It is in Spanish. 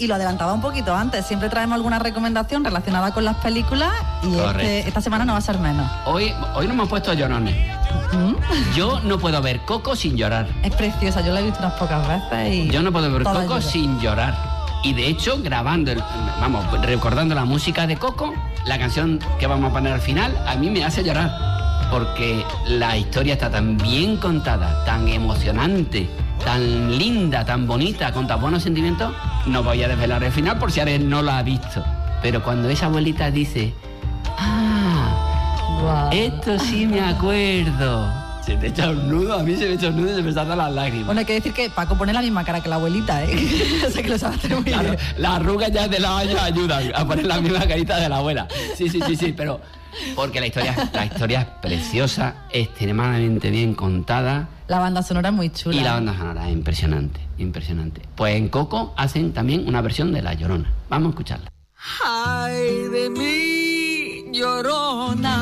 y lo adelantaba un poquito antes. Siempre traemos alguna recomendación relacionada con las películas y esta semana no va a ser menos. Hoy nos hemos puesto llorones. Yo no puedo ver Coco sin llorar. Es preciosa, yo la he visto unas pocas veces y... Yo no puedo ver Coco sin llorar. Y de hecho, recordando la música de Coco, la canción que vamos a poner al final, a mí me hace llorar. Porque la historia está tan bien contada, tan emocionante, tan linda, tan bonita, con tan buenos sentimientos. No voy a desvelar el final por si alguien no la ha visto. Pero cuando esa abuelita dice, wow, esto sí me acuerdo. Se te echa un nudo, a mí se me echa un nudo y se me saltan las lágrimas. Bueno, hay que decir que Paco pone la misma cara que la abuelita, ¿eh? O sea que lo sabe hacer muy bien. Las arrugas ya de los años ayudan a poner la misma carita de la abuela. Sí, pero... Porque la historia es preciosa, extremadamente bien contada. La banda sonora es muy chula. Y la banda sonora es impresionante. Pues en Coco hacen también una versión de La Llorona. Vamos a escucharla. Ay de mí, Llorona,